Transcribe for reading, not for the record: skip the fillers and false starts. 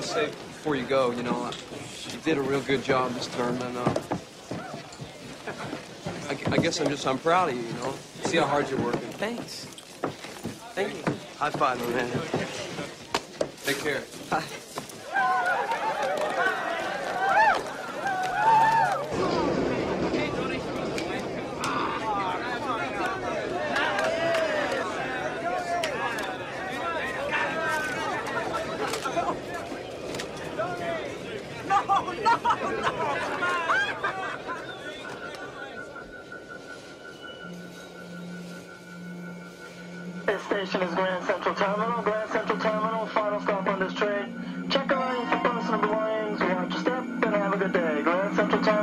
to say before you go, you know, you did a real good job this term, and I guess I'm proud of you, you know. See how hard you're working. Thanks. Thank you. High five, my man. Take care. Bye. This station is Grand Central Terminal. Grand Central Terminal, final stop on this train. Check your lane for personal belongings, watch your step, and have a good day. Grand Central Terminal.